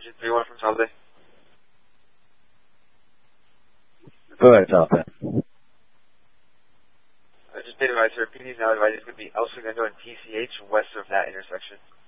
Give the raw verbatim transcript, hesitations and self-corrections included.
engine three one from South Bay. Go ahead, South Bay. I just been advised, sir. P D's now advised it's going to be El Segundo and T C H west of that intersection.